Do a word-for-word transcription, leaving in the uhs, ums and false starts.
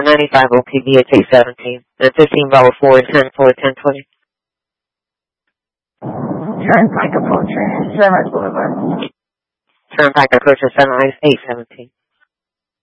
ninety-five O P B at eight seventeen. And fifteen Bravo four is ten four ten twenty. Turnpike approach, Sunrise Boulevard. Turnpike approach at Sunrise eight seventeen.